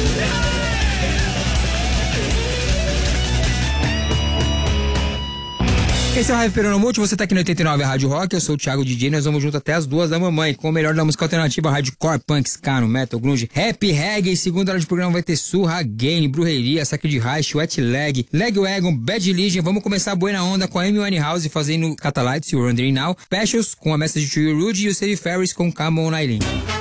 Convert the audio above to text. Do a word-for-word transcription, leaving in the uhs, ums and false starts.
Esse é o Rádio Peronomulti, você tá aqui no oitenta e nove Rádio Rock, eu sou o Thiago D J, nós vamos junto até as duas da mamãe, com o melhor da música alternativa, hardcore, punk, ska, metal, grunge, rap, reggae. Segunda hora de programa vai ter surra, game, brujeria, Sacred Reich, wet leg, leg wagon, bad legion. Vamos começar a boa na onda com a Amy Winehouse fazendo Catalites e Wandering Now, Specials com a Message to You Rude e o Sadie Ferris com Come On Eileen.